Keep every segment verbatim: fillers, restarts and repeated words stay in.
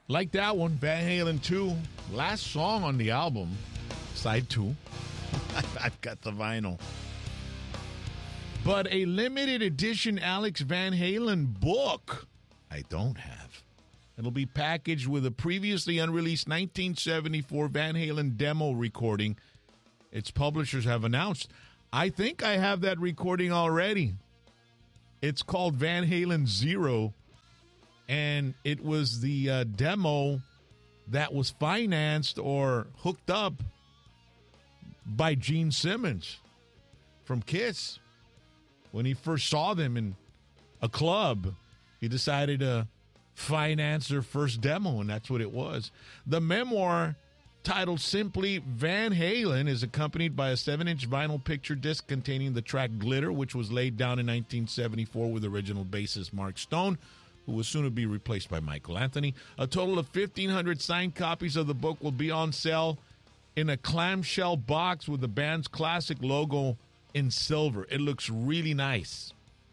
Like that one, Van Halen two. Last song on the album, side two. I've got the vinyl. But a limited edition Alex Van Halen book, I don't have. It'll be packaged with a previously unreleased nineteen seventy-four Van Halen demo recording. Its publishers have announced. I think I have that recording already. It's called Van Halen Zero. And it was the uh, demo that was financed or hooked up by Gene Simmons from Kiss. When he first saw them in a club, he decided to finance their first demo, and that's what it was. The memoir, titled simply Van Halen, is accompanied by a seven-inch vinyl picture disc containing the track Glitter, which was laid down in nineteen seventy-four with original bassist Mark Stone, who was soon to be replaced by Michael Anthony. A total of fifteen hundred signed copies of the book will be on sale in a clamshell box with the band's classic logo in silver. It looks really nice.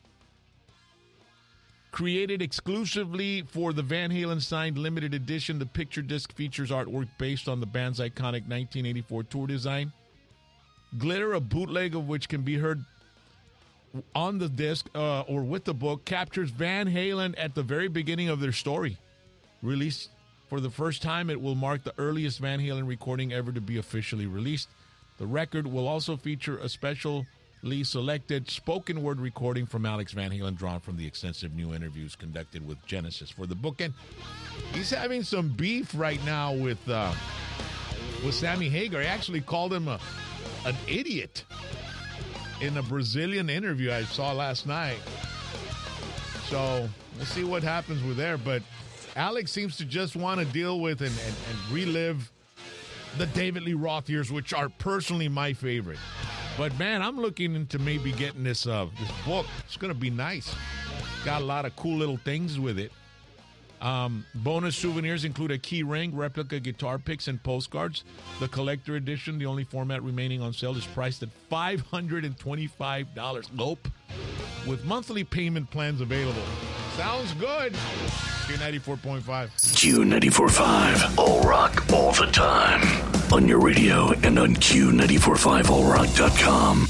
Created exclusively for the Van Halen signed limited edition, the picture disc features artwork based on the band's iconic nineteen eighty-four tour design. Glitter, a bootleg of which can be heard on the disc uh, or with the book, captures Van Halen at the very beginning of their story. Released for the first time, it will mark the earliest Van Halen recording ever to be officially released. The record will also feature a specially selected spoken word recording from Alex Van Halen, drawn from the extensive new interviews conducted with Genesis for the book. And he's having some beef right now with uh, with Sammy Hagar. He actually called him a, an idiot in a Brazilian interview I saw last night. So we'll see what happens with there. But Alex seems to just want to deal with and, and, and relive the David Lee Roth years, which are personally my favorite. But, man, I'm looking into maybe getting this uh, this book. It's going to be nice. Got a lot of cool little things with it. Um, bonus souvenirs include a key ring, replica guitar picks, and postcards. The collector edition, the only format remaining on sale, is priced at five hundred twenty-five dollars. Nope. With monthly payment plans available. Sounds good. Q ninety-four point five. Q ninety-four point five. All rock, all the time. On your radio and on Q ninety-four point five all rock dot com.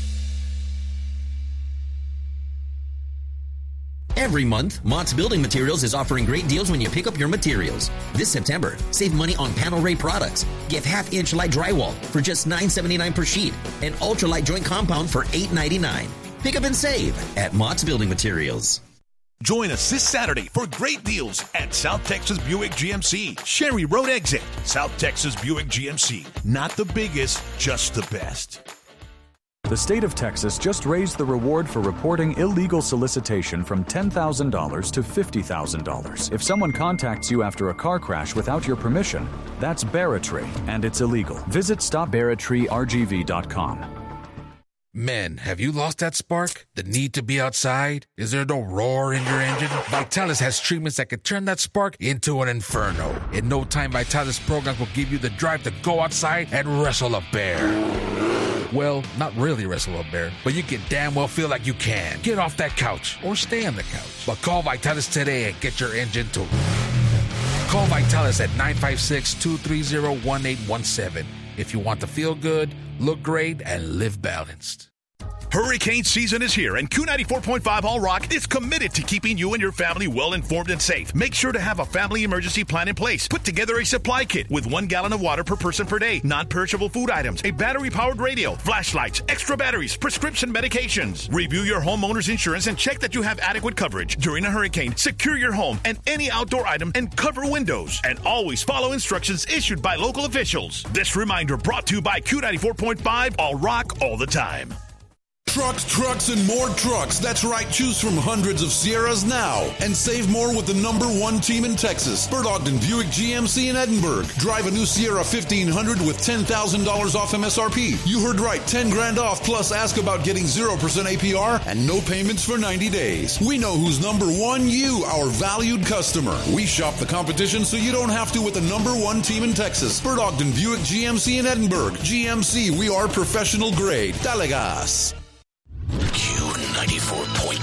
Every month, Mott's Building Materials is offering great deals when you pick up your materials. This September, save money on Panel Ray products. Get half-inch light drywall for just nine seventy-nine per sheet and ultralight joint compound for eight ninety-nine. Pick up and save at Mott's Building Materials. Join us this Saturday for great deals at South Texas Buick G M C. Sherry Road Exit. South Texas Buick G M C. Not the biggest, just the best. The state of Texas just raised the reward for reporting illegal solicitation from ten thousand dollars to fifty thousand dollars. If someone contacts you after a car crash without your permission, that's barratry, and it's illegal. Visit stop barratry r g v dot com. Men, have you lost that spark? The need to be outside? Is there no roar in your engine? Vitalis has treatments that can turn that spark into an inferno. In no time, Vitalis programs will give you the drive to go outside and wrestle a bear. Well, not really wrestle a bear, but you can damn well feel like you can. Get off that couch or stay on the couch. But call Vitalis today and get your engine to... Call Vitalis at nine five six, two three zero, one eight one seven if you want to feel good, look great, and live balanced. Hurricane season is here, and Q ninety-four point five All Rock is committed to keeping you and your family well-informed and safe. Make sure to have a family emergency plan in place. Put together a supply kit with one gallon of water per person per day, non-perishable food items, a battery-powered radio, flashlights, extra batteries, prescription medications. Review your homeowner's insurance and check that you have adequate coverage. During a hurricane, secure your home and any outdoor item and cover windows. And always follow instructions issued by local officials. This reminder brought to you by Q ninety-four point five All Rock all the time. Trucks, trucks, and more trucks. That's right. Choose from hundreds of Sierras now and save more with the number one team in Texas, Bert Ogden Buick G M C in Edinburg. Drive a new Sierra fifteen hundred with ten thousand dollars off M S R P. You heard right. ten grand off, plus ask about getting zero percent A P R and no payments for ninety days. We know who's number one. You, our valued customer. We shop the competition so you don't have to with the number one team in Texas, Bert Ogden Buick G M C in Edinburg. G M C, we are professional grade. Dale gas.